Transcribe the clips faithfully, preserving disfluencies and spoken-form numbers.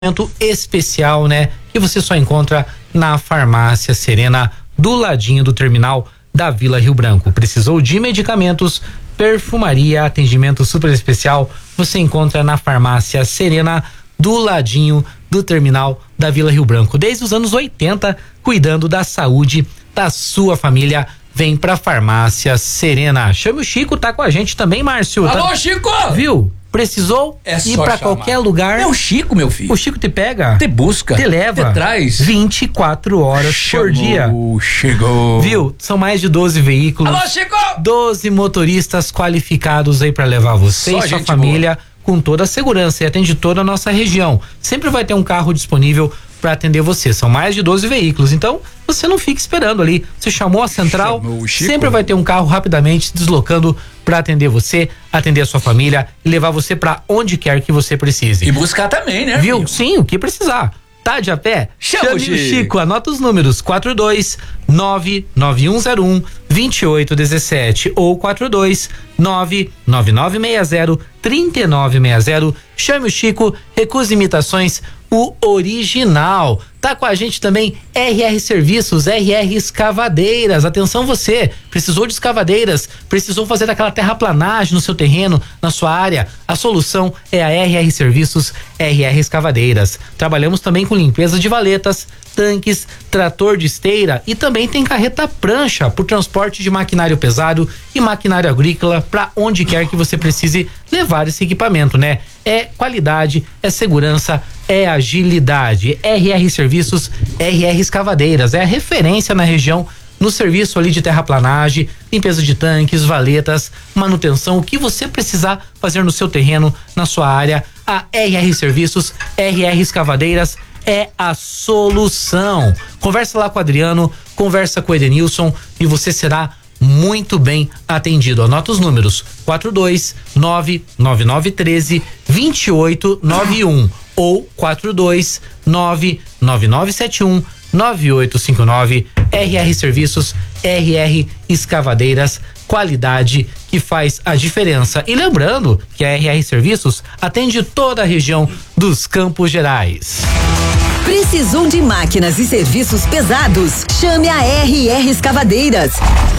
especial, né? Que você só encontra na Farmácia Serena, do ladinho do terminal da Vila Rio Branco. Precisou de medicamentos, perfumaria, atendimento super especial, você encontra na Farmácia Serena, do ladinho do terminal da Vila Rio Branco. Desde os anos oitenta, cuidando da saúde da sua família. Vem pra Farmácia Serena. Chame o Chico, tá com a gente também, Márcio. Alô, tá... Chico! Viu? Precisou é ir pra chamar. Qualquer lugar. É o Chico, meu filho. O Chico te pega, te busca, te leva, te traz vinte e quatro horas Chamou, por dia. Chegou. Viu? São mais de doze veículos. Alô, Chico! doze motoristas qualificados aí pra levar você Só e sua família boa. Com toda a segurança, e atende toda a nossa região. Sempre vai ter um carro disponível para atender você. São mais de doze veículos, então você não fica esperando ali. Você chamou a central, sempre vai ter um carro rapidamente se deslocando para atender você, atender a sua família e levar você para onde quer que você precise. E buscar também, né? Viu? Filho? Sim, o que precisar. Tá de a pé? Chama o Chico. Chico, anota os números: quatro dois nove nove um zero um dois oito um sete ou quatro dois nove nove nove seis zero três nove seis zero. Chame o Chico, recuse imitações, o original. Tá com a gente também R R Serviços, R R Escavadeiras. Atenção você, precisou de escavadeiras, precisou fazer aquela terraplanagem no seu terreno, na sua área. A solução é a R R Serviços, R R Escavadeiras. Trabalhamos também com limpeza de valetas, tanques, trator de esteira e também tem carreta prancha por transporte de maquinário pesado e maquinário agrícola para onde quer que você precise levar esse equipamento, né? É qualidade, é segurança, é agilidade. R R Serviços, R R Escavadeiras é a referência na região no serviço ali de terraplanagem, limpeza de tanques, valetas, manutenção, o que você precisar fazer no seu terreno, na sua área. A R R Serviços, R R Escavadeiras é a solução. Conversa lá com o Adriano, conversa com o Edenilson e você será muito bem atendido. Anota os números: quatro dois nove nove nove um três dois oito nove um ou quatro dois nove nove nove sete um nove oito cinco nove. R R Serviços, R R Escavadeiras, qualidade que faz a diferença. E lembrando que a R R Serviços atende toda a região dos Campos Gerais. Precisou de máquinas e serviços pesados? Chame a R R Escavadeiras.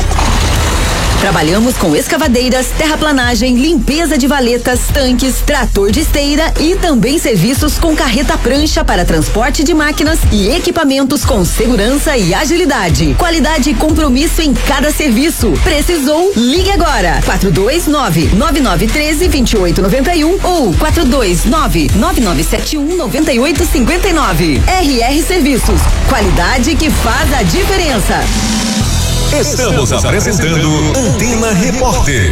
Trabalhamos com escavadeiras, terraplanagem, limpeza de valetas, tanques, trator de esteira e também serviços com carreta prancha para transporte de máquinas e equipamentos com segurança e agilidade. Qualidade e compromisso em cada serviço. Precisou? Ligue agora. quatro dois nove nove nove um três dois oito nove um ou quatro dois nove nove nove sete um nove oito cinco nove. R R Serviços. Qualidade que faz a diferença. Estamos apresentando Antena Repórter.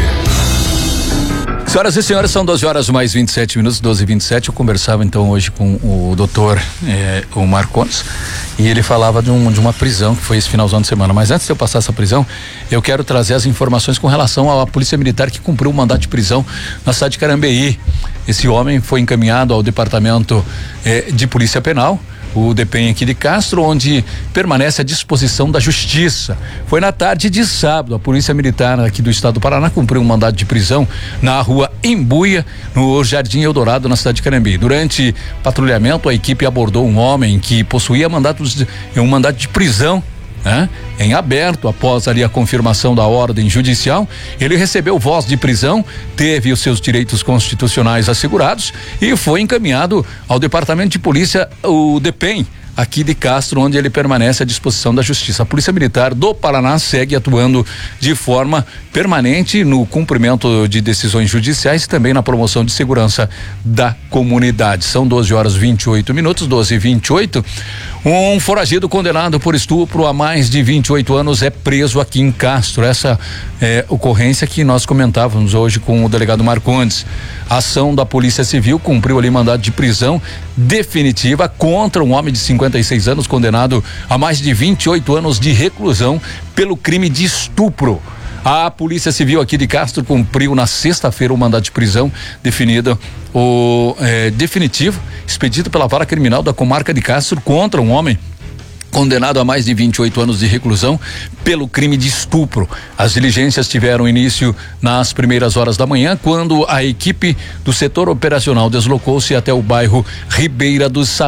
Senhoras e senhores, são doze horas mais vinte e sete minutos, doze e vinte e sete. Eu conversava então hoje com o doutor eh, o Marcondes, e ele falava de, um, de uma prisão que foi esse finalzão de semana. Mas antes de eu passar essa prisão, eu quero trazer as informações com relação à Polícia Militar que cumpriu o mandato de prisão na cidade de Carambeí. Esse homem foi encaminhado ao Departamento eh, de Polícia Penal, o DEPEN aqui de Castro, onde permanece à disposição da Justiça. Foi na tarde de sábado, a Polícia Militar aqui do Estado do Paraná cumpriu um mandado de prisão na rua Embuia, no Jardim Eldorado, na cidade de Carambeí. Durante patrulhamento, a equipe abordou um homem que possuía mandados de, um mandado de prisão, né, em aberto. Após ali a confirmação da ordem judicial, ele recebeu voz de prisão, teve os seus direitos constitucionais assegurados e foi encaminhado ao Departamento de Polícia, o DEPEN, aqui de Castro, onde ele permanece à disposição da Justiça. A Polícia Militar do Paraná segue atuando de forma permanente no cumprimento de decisões judiciais e também na promoção de segurança da comunidade. São doze horas e vinte e oito minutos, doze e vinte e oito. Um foragido condenado por estupro há mais de vinte e oito anos é preso aqui em Castro. Essa é ocorrência que nós comentávamos hoje com o delegado Marcondes. A ação da Polícia Civil cumpriu ali mandado de prisão definitiva contra um homem de cinquenta e seis anos condenado a mais de vinte e oito anos de reclusão pelo crime de estupro. A Polícia Civil aqui de Castro cumpriu na sexta-feira o mandado de prisão definido, o é, definitivo, expedido pela Vara Criminal da Comarca de Castro contra um homem condenado a mais de vinte e oito anos de reclusão pelo crime de estupro. As diligências tiveram início nas primeiras horas da manhã, quando a equipe do setor operacional deslocou-se até o bairro Ribeira dos